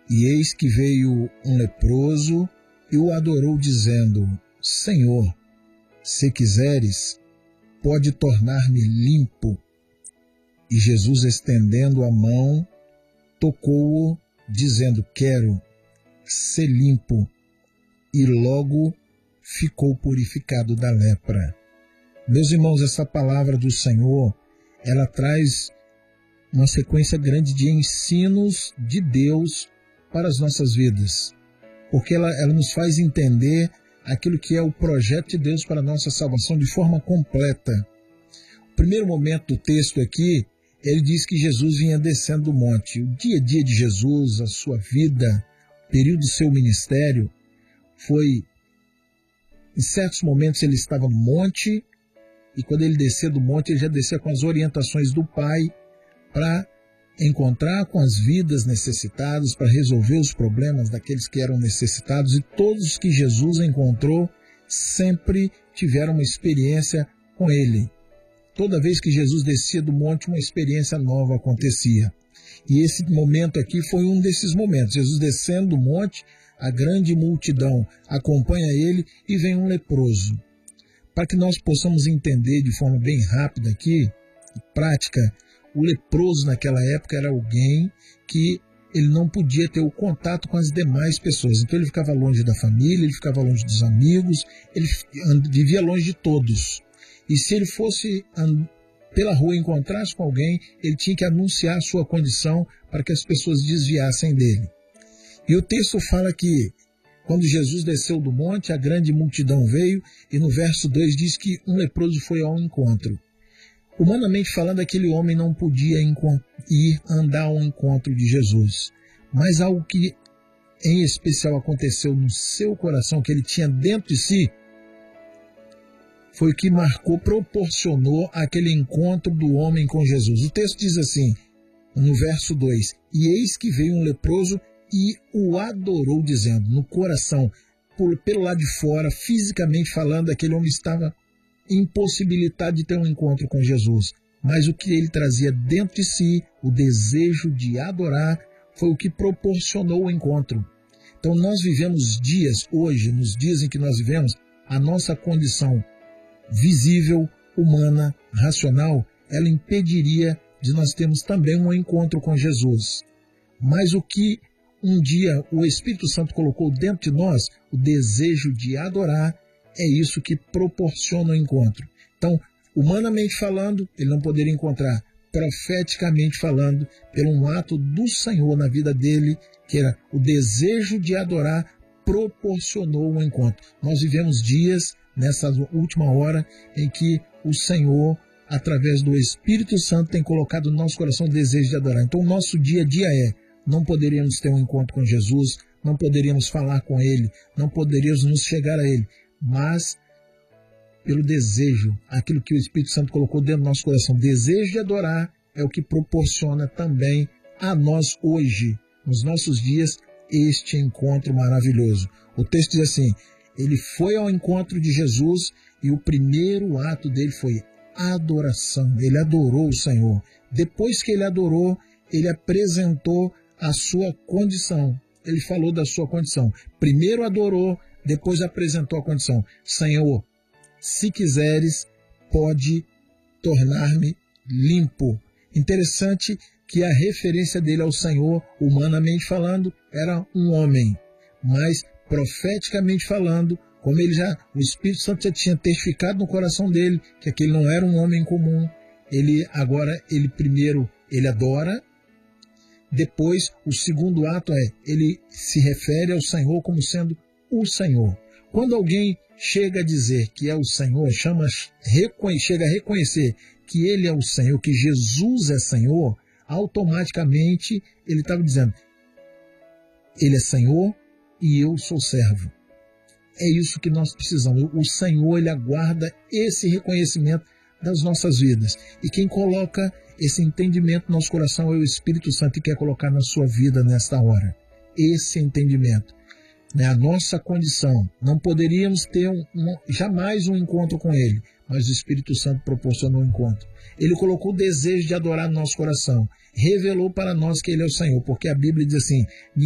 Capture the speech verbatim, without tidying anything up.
E eis que veio um leproso e o adorou, dizendo: Senhor, se quiseres, pode tornar-me limpo. E Jesus, estendendo a mão, tocou-o, dizendo: Quero ser limpo. E logo ficou purificado da lepra. Meus irmãos, essa palavra do Senhor, ela traz uma sequência grande de ensinos de Deus para as nossas vidas, porque ela, ela nos faz entender aquilo que é o projeto de Deus para a nossa salvação de forma completa. O primeiro momento do texto aqui, ele diz que Jesus vinha descendo do monte. O dia a dia de Jesus, a sua vida, o período do seu ministério, foi, em certos momentos ele estava no monte, e quando ele descia do monte, ele já descia com as orientações do Pai para encontrar com as vidas necessitadas, para resolver os problemas daqueles que eram necessitados, e todos os que Jesus encontrou sempre tiveram uma experiência com ele. Toda vez que Jesus descia do monte, uma experiência nova acontecia. E esse momento aqui foi um desses momentos. Jesus descendo do monte, a grande multidão acompanha ele e vem um leproso. Para que nós possamos entender de forma bem rápida aqui, prática, o leproso naquela época era alguém que ele não podia ter o contato com as demais pessoas. Então ele ficava longe da família, ele ficava longe dos amigos, ele vivia longe de todos. E se ele fosse pela rua e encontrasse com alguém, ele tinha que anunciar a sua condição para que as pessoas desviassem dele. E o texto fala que quando Jesus desceu do monte, a grande multidão veio, e no verso dois diz que um leproso foi ao encontro. Humanamente falando, aquele homem não podia ir andar ao encontro de Jesus. Mas algo que em especial aconteceu no seu coração, que ele tinha dentro de si, foi o que marcou, proporcionou aquele encontro do homem com Jesus. O texto diz assim, no verso dois, e eis que veio um leproso e o adorou, dizendo, no coração, por, pelo lado de fora, fisicamente falando, aquele homem estava impossibilitado de ter um encontro com Jesus. Mas o que ele trazia dentro de si, o desejo de adorar, foi o que proporcionou o encontro. Então nós vivemos dias, hoje, nos dias em que nós vivemos, a nossa condição visível, humana, racional, ela impediria de nós termos também um encontro com Jesus. Mas o que um dia o Espírito Santo colocou dentro de nós, o desejo de adorar, é isso que proporciona o encontro. Então, humanamente falando, ele não poderia encontrar. Profeticamente falando, pelo um ato do Senhor na vida dele, que era o desejo de adorar, proporcionou o encontro. Nós vivemos dias, nessa última hora, em que o Senhor, através do Espírito Santo, tem colocado no nosso coração o desejo de adorar. Então, o nosso dia a dia é, não poderíamos ter um encontro com Jesus, não poderíamos falar com Ele, não poderíamos nos chegar a Ele, mas pelo desejo, aquilo que o Espírito Santo colocou dentro do nosso coração, desejo de adorar, é o que proporciona também a nós hoje, nos nossos dias, este encontro maravilhoso. O texto diz assim, ele foi ao encontro de Jesus e o primeiro ato dele foi adoração. Ele adorou o Senhor. Depois que ele adorou, ele apresentou a sua condição. Ele falou da sua condição. Primeiro adorou, depois apresentou a condição. Senhor, se quiseres, pode tornar-me limpo. Interessante que a referência dele ao Senhor, humanamente falando, era um homem. Mas, profeticamente falando, como ele já, o Espírito Santo já tinha testificado no coração dele, que aquele não era um homem comum, ele agora, ele primeiro, ele adora. Depois, o segundo ato é, ele se refere ao Senhor como sendo o Senhor. Quando alguém chega a dizer que é o Senhor, chama, chega a reconhecer que ele é o Senhor, que Jesus é Senhor, automaticamente ele estava dizendo, ele é Senhor e eu sou servo. É isso que nós precisamos. O Senhor, ele aguarda esse reconhecimento das nossas vidas. E quem coloca esse entendimento no nosso coração é o Espírito Santo, e quer colocar na sua vida nesta hora. Esse entendimento. Né? A nossa condição. Não poderíamos ter um, um, jamais um encontro com Ele, mas o Espírito Santo proporcionou um encontro. Ele colocou o desejo de adorar no nosso coração. Revelou para nós que Ele é o Senhor, porque a Bíblia diz assim,